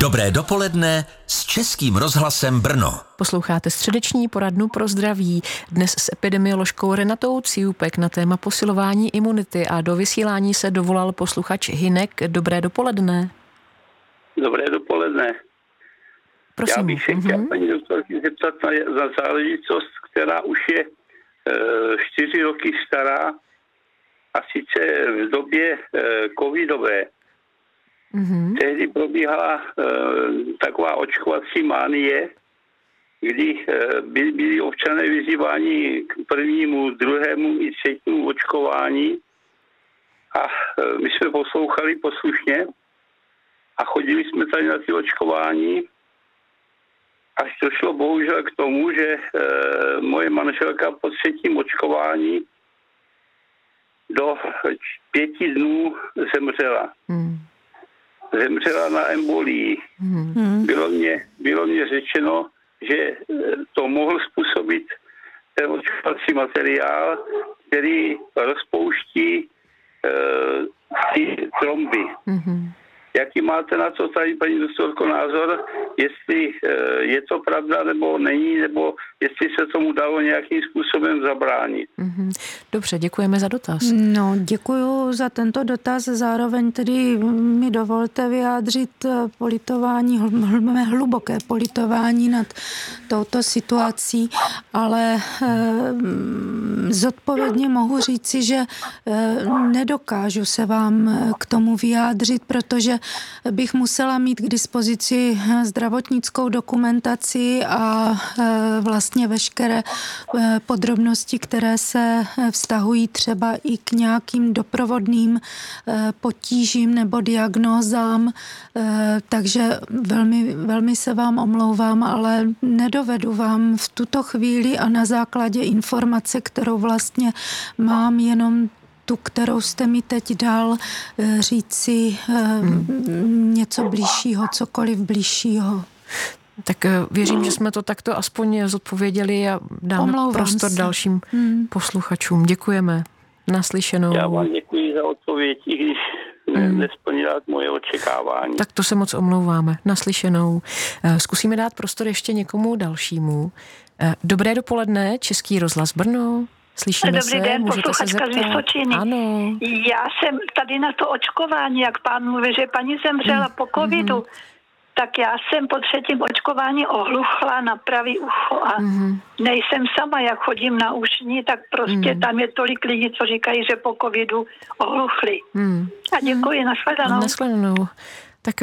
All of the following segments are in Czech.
Dobré dopoledne s Českým rozhlasem Brno. Posloucháte středeční poradnu pro zdraví. Dnes s epidemioložkou Renatou Ciupek na téma posilování imunity a do vysílání se dovolal posluchač Hinek. Dobré dopoledne. Dobré dopoledne. Prosím. Já bych se chtěl paní doktorky zeptat na záležitost, která už je 4 roky stará, a sice v době covidové. Tehdy probíhala taková očkovací mánie, kdy byli občané vyzýváni k prvnímu, druhému i třetímu očkování a my jsme poslouchali poslušně a chodili jsme tady na ty očkování, až došlo bohužel k tomu, že moje manželka po třetím očkování do 5 dnů zemřela. Zemřela na embolii. Bylo mě řečeno, že to mohl způsobit ten očkovací materiál, který rozpouští ty tromby. Jaký máte na to tady, paní doktorko, názor, jestli je to pravda nebo není, nebo jestli se tomu dalo nějakým způsobem zabránit? Dobře, děkujeme za dotaz. No, děkuju za tento dotaz. Zároveň tedy mi dovolte vyjádřit politování, hluboké politování nad touto situací, ale zodpovědně mohu říci, že nedokážu se vám k tomu vyjádřit, protože bych musela mít k dispozici zdravotnickou dokumentaci a vlastně veškeré podrobnosti, které se vztahují třeba i k nějakým doprovodným potížím nebo diagnózám. Takže velmi, velmi se vám omlouvám, ale nedovedu vám v tuto chvíli a na základě informace, kterou vlastně mám jenom tu, kterou jste mi teď dal, říci něco bližšího, cokoliv bližšího. Tak věřím, že jsme to takto aspoň zodpověděli a dáme prostor dalším posluchačům. Děkujeme. Naslyšenou. Já vám děkuji za odpověď, i když nesplnila moje očekávání. Tak to se moc omlouváme. Naslyšenou. Zkusíme dát prostor ještě někomu dalšímu. Dobré dopoledne, Český rozhlas Brno. Slyšíme Dobrý se, den, můžete se posluchačka z zeptat. Vysočiny. Ano. Já jsem tady na to očkování, jak pán mluví, že paní zemřela po covidu, tak já jsem po třetím očkování ohluchla na pravý ucho a nejsem sama, jak chodím na ušní, tak prostě tam je tolik lidí, co říkají, že po covidu ohluchli. A děkuji, nashledanou. Nashledanou. Tak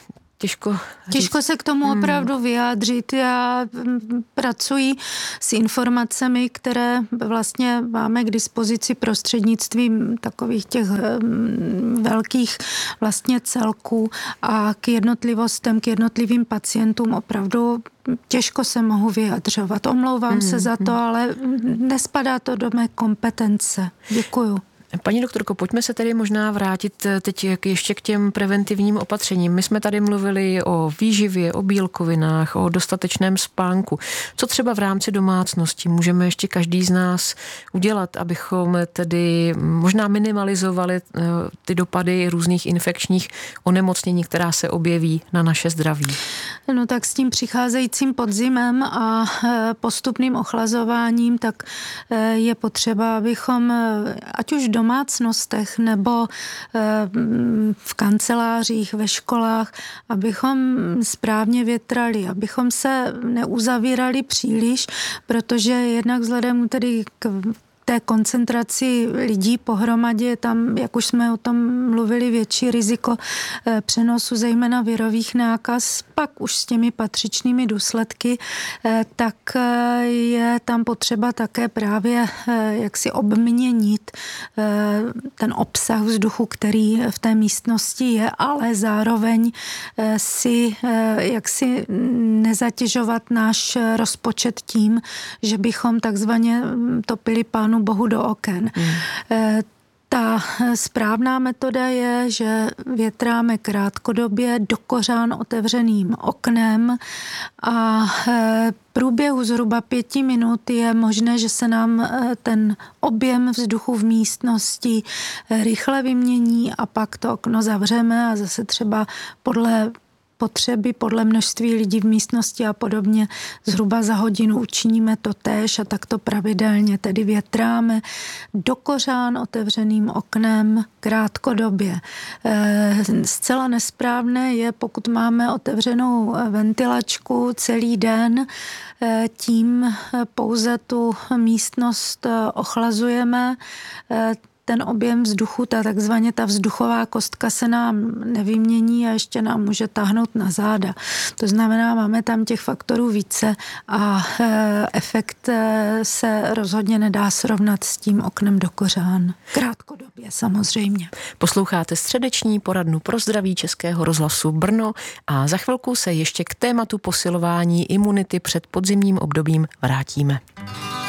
Těžko se k tomu opravdu vyjádřit. Já pracuji s informacemi, které vlastně máme k dispozici prostřednictvím takových těch velkých vlastně celků a k jednotlivostem, k jednotlivým pacientům opravdu těžko se mohu vyjadřovat. Omlouvám se za to, ale nespadá to do mé kompetence. Děkuju. Paní doktorko, pojďme se tedy možná vrátit teď ještě k těm preventivním opatřením. My jsme tady mluvili o výživě, o bílkovinách, o dostatečném spánku. Co třeba v rámci domácnosti můžeme ještě každý z nás udělat, abychom tedy možná minimalizovali ty dopady různých infekčních onemocnění, která se objeví na naše zdraví? No tak s tím přicházejícím podzimem a postupným ochlazováním, tak je potřeba, abychom ať už v domácnostech nebo v kancelářích, ve školách, abychom správně větrali, abychom se neuzavírali příliš, protože jednak vzhledem tedy k té koncentraci lidí pohromadě je tam, jak už jsme o tom mluvili, větší riziko přenosu zejména virových nákaz, pak už s těmi patřičnými důsledky, tak je tam potřeba také právě jaksi obměnit ten obsah vzduchu, který v té místnosti je, ale zároveň si jaksi nezatěžovat náš rozpočet tím, že bychom takzvaně topili Pánu Bohu do oken. Ta správná metoda je, že větráme krátkodobě do kořán otevřeným oknem a v průběhu zhruba 5 minut je možné, že se nám ten objem vzduchu v místnosti rychle vymění a pak to okno zavřeme a zase třeba podle potřeby podle množství lidí v místnosti a podobně. Zhruba za hodinu učiníme to též a takto pravidelně, tedy větráme do kořán otevřeným oknem krátkodobě. Zcela nesprávné je, pokud máme otevřenou ventilačku celý den, tím pouze tu místnost ochlazujeme, ten objem vzduchu, takzvaně ta vzduchová kostka se nám nevymění a ještě nám může táhnout na záda. To znamená, máme tam těch faktorů více a efekt se rozhodně nedá srovnat s tím oknem do kořán. Krátkodobě samozřejmě. Posloucháte středeční poradnu pro zdraví Českého rozhlasu Brno a za chvilku se ještě k tématu posilování imunity před podzimním obdobím vrátíme.